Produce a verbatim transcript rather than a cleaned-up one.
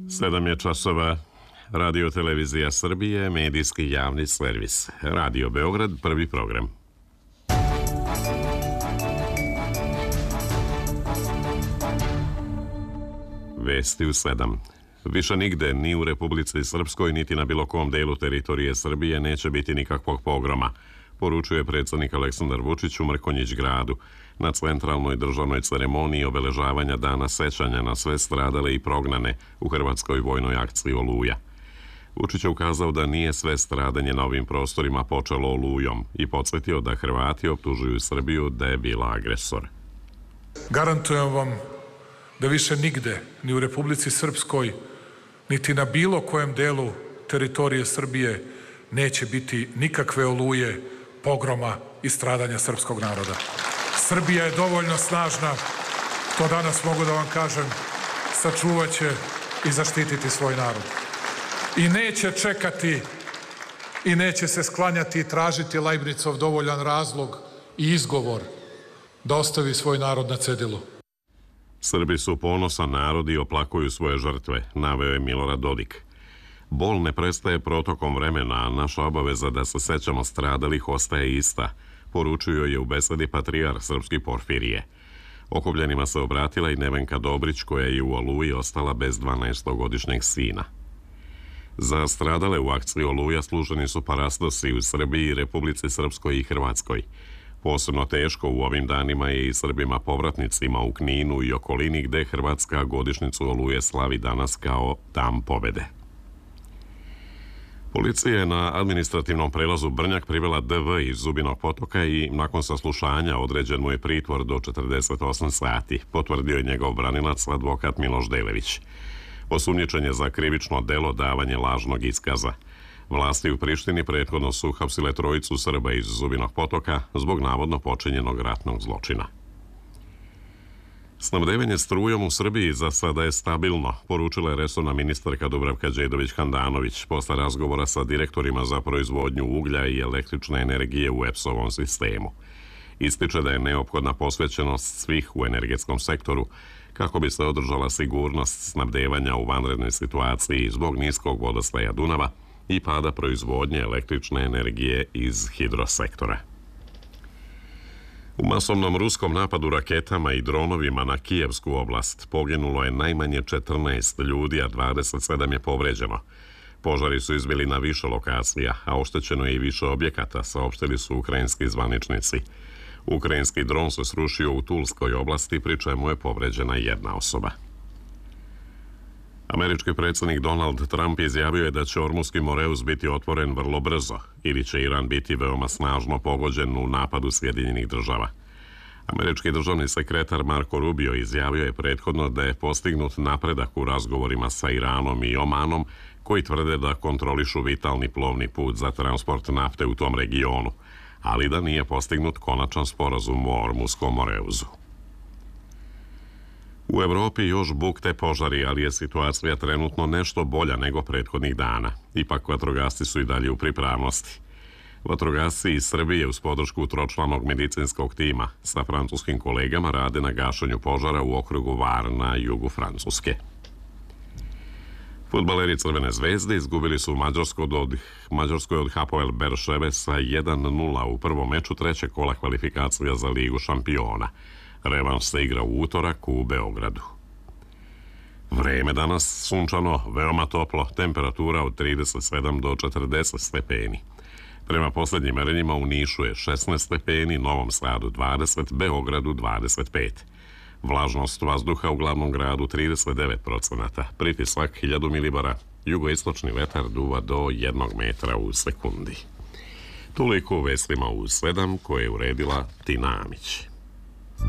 Sedam je časova. Radio Televizija Srbije, medijski javni servis. Radio Beograd, prvi program. Vesti u sedam. Više nigde, ni u Republici Srpskoj, niti na bilo kom delu teritorije Srbije neće biti nikakvog pogroma, poručuje predsjednik Aleksandar Vučić u Mrkonjić gradu na centralnoj državnoj ceremoniji obeležavanja dana sećanja na sve stradale i prognane u hrvatskoj vojnoj akciji Oluja. Vučić je ukazao da nije sve stradanje na ovim prostorima počelo Olujom i podsjetio da Hrvati optužuju Srbiju da je bila agresor. Garantujem vam da više nigde, ni u Republici Srpskoj, niti na bilo kojem delu teritorije Srbije neće biti nikakve oluje, pogroma i stradanja srpskog naroda. Srbija je dovoljno snažna, to danas mogu da vam kažem, sačuvaće i zaštititi svoj narod. I neće čekati i neće se sklanjati i tražiti Lajbnicov dovoljan razlog i izgovor da ostavi svoj narod na cedilu. Srbi su ponosan narod i oplakuju svoje žrtve, naveo je Milorad Dodik. Bol ne prestaje protokom vremena, a naša obaveza da se sećamo stradalih ostaje ista, poručio je u besedi patrijarh srpski Porfirije. Okupljenima se obratila i Nevenka Dobrić, koja je u Oluji ostala bez dvanaestogodišnjeg sina. Za stradale u akciji Oluja služeni su parastosi u Srbiji, Republici Srpskoj i Hrvatskoj. Posebno teško u ovim danima je i Srbima povratnicima u Kninu i okolini, gde Hrvatska godišnjicu Oluje slavi danas kao Dan pobede. Policija je na administrativnom prelazu Brnjak privela D V iz Zubinog Potoka i nakon saslušanja određen mu je pritvor do četrdeset osam sati, potvrdio je njegov branilac advokat Miloš Delević. Osumnjičen je za krivično delo davanje lažnog iskaza. Vlasti u Prištini prethodno su uhapsile trojicu Srba iz Zubinog Potoka zbog navodno počinjenog ratnog zločina. Snabdevanje strujom u Srbiji za sada je stabilno, poručila je resorna ministarka Dubravka Đedović-Handanović posle razgovora sa direktorima za proizvodnju uglja i električne energije u E P S-ovom sistemu. Ističe da je neophodna posvećenost svih u energetskom sektoru kako bi se održala sigurnost snabdevanja u vanrednoj situaciji zbog niskog vodostaja Dunava i pada proizvodnje električne energije iz hidrosektora. U masovnom ruskom napadu raketama i dronovima na Kijevsku oblast poginulo je najmanje četrnaest ljudi, a dvadeset sedam je povređeno. Požari su izbili na više lokacija, a oštećeno je i više objekata, saopštili su ukrajinski zvaničnici. Ukrajinski dron se srušio u Tulskoj oblasti, pri čemu je povređena jedna osoba. Američki predsjednik Donald Trump izjavio je da će Ormuski Moreus biti otvoren vrlo brzo ili će Iran biti veoma snažno pogođen u napadu Sjedinjenih država. Američki državni sekretar Marko Rubio izjavio je prethodno da je postignut napredak u razgovorima sa Iranom i Omanom, koji tvrde da kontrolišu vitalni plovni put za transport nafte u tom regionu, ali da nije postignut konačan sporazum o Ormuskom Moreusu. U Evropi još bukte požari, ali je situacija trenutno nešto bolja nego prethodnih dana. Ipak vatrogasci su i dalje u pripravnosti. Vatrogasci iz Srbije uz podršku tročlanog medicinskog tima sa francuskim kolegama rade na gašenju požara u okrugu Var na jugu Francuske. Fudbaleri Crvene zvezde izgubili su u Mađarskoj od Hapoel Berševe sa jedan nula u prvom meču trećeg kola kvalifikacija za Ligu šampiona. Revanš se igra u utorak u Beogradu. Vreme danas sunčano, veoma toplo, temperatura od trideset sedam do četrdeset stepeni. Prema posljednjim merenjima u Nišu je šesnaest stepeni, Novom Sadu dvadeset, Beogradu dvadeset pet. Vlažnost vazduha u glavnom gradu trideset devet procenata, pritisak hiljadu milibara, jugoistočni vetar duva do jednog metra u sekundi. Toliko u vestima u sedam koje je uredila Tina Amić.